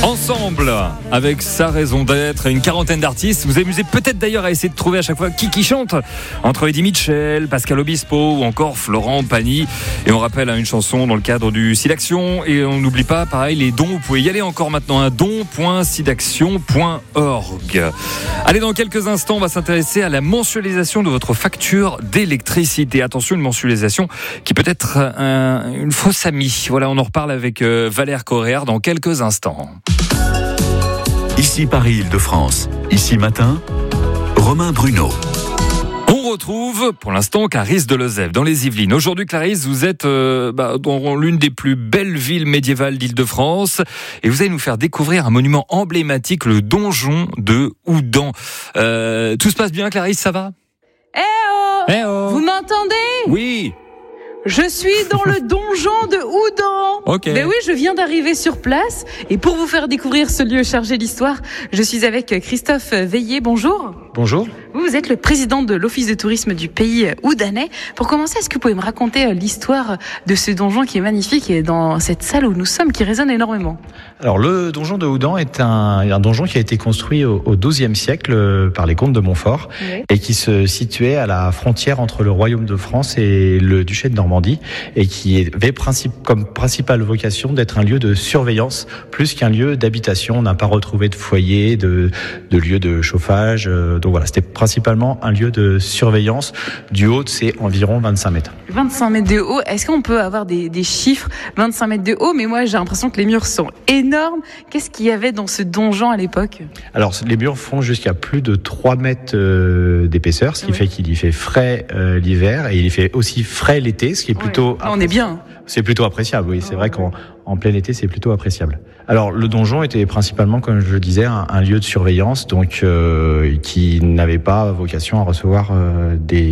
Ensemble, avec sa raison d'être, une quarantaine d'artistes. Vous amusez peut-être d'ailleurs à essayer de trouver à chaque fois qui chante. Entre Eddie Mitchell, Pascal Obispo ou encore Florent Pagny. Et on rappelle une chanson dans le cadre du SIDAction. Et on n'oublie pas, pareil, les dons. Vous pouvez y aller encore maintenant, don.sidaction.org. Allez, dans quelques instants, on va s'intéresser à la mensualisation de votre facture d'électricité. Attention, une mensualisation qui peut être une fausse amie. Voilà, on en reparle avec Valère Corréard dans quelques instants. Ici Paris-Île-de-France. Ici Matin, Romain Bruno. On retrouve pour l'instant Clarisse de Lozève dans les Yvelines. Aujourd'hui, Clarisse, vous êtes dans l'une des plus belles villes médiévales d'Île-de-France et vous allez nous faire découvrir un monument emblématique, le donjon de Houdan. Tout se passe bien, Clarisse, ça va ? Eh oh, vous m'entendez ? Oui. Je suis dans le donjon de Houdan. Ok. Ben oui, je viens d'arriver sur place. Et pour vous faire découvrir ce lieu chargé d'histoire, je suis avec Christophe Veillé. Bonjour. Bonjour. Vous êtes le président de l'Office de tourisme du pays houdanais. Pour commencer, est-ce que vous pouvez me raconter l'histoire de ce donjon qui est magnifique et dans cette salle où nous sommes, qui résonne énormément ? Alors, le donjon de Houdan est un donjon qui a été construit au XIIe siècle par les comtes de Montfort, oui, et qui se situait à la frontière entre le royaume de France et le duché de Normandie, et qui avait comme principale vocation d'être un lieu de surveillance plus qu'un lieu d'habitation. On n'a pas retrouvé de foyer, de lieu de chauffage. Donc voilà, c'était principalement un lieu de surveillance. Du haut, c'est environ 25 mètres. 25 mètres de haut, est-ce qu'on peut avoir des chiffres ? 25 mètres de haut, mais moi j'ai l'impression que les murs sont énormes. Qu'est-ce qu'il y avait dans ce donjon à l'époque ? Alors, les murs font jusqu'à plus de 3 mètres d'épaisseur, ce qui fait qu'il y fait frais l'hiver et il y fait aussi frais l'été, ce qui est plutôt... On est bien. C'est plutôt appréciable, oui. C'est vrai qu'en plein été, c'est plutôt appréciable. Alors, le donjon était principalement, comme je le disais, un lieu de surveillance, donc qui n'avait pas vocation à recevoir des